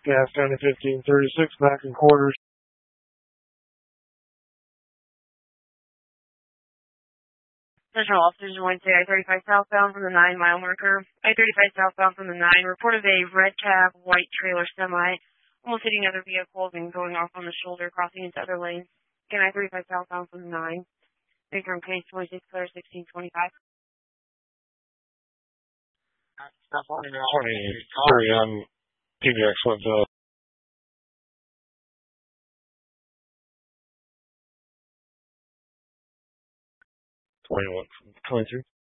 Gas County 1536, back in quarters. Central officers Wednesday, I-35 southbound from the 9-mile marker. I-35 southbound from the 9 reported a red cab, white trailer semi, almost hitting other vehicles and going off on the shoulder, crossing into other lanes. Again, I-35 southbound from the 9. Big from case 26, clear 1625. 23 on PBX with 21. 23.